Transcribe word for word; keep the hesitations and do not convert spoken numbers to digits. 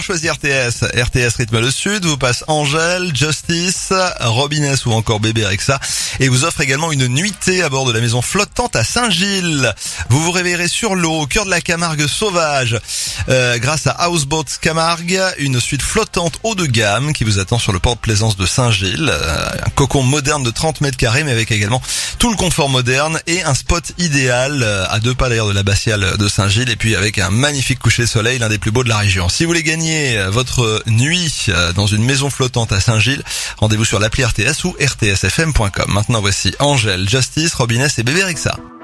Choisis R T S. R T S rythme le sud, vous passe Angèle, Justice, Robinez ou encore Bébé Rexa et vous offre également une nuitée à bord de la maison flottante à Saint-Gilles. Vous vous réveillerez sur l'eau au cœur de la Camargue sauvage euh, grâce à Houseboat Camargue, une suite flottante haut de gamme qui vous attend sur le port de plaisance de Saint-Gilles. Euh, un cocon moderne de trente mètres carrés mais avec également tout le confort moderne et un spot idéal euh, à deux pas d'ailleurs de l'abbatiale de Saint-Gilles et puis avec un magnifique coucher de soleil, l'un des plus beaux de la région. Si vous voulez gagner votre nuit dans une maison flottante à Saint-Gilles, rendez-vous sur l'appli R T S ou r t s f m point com. Maintenant voici Angèle, Justice, Robinez et Bébé Rexa.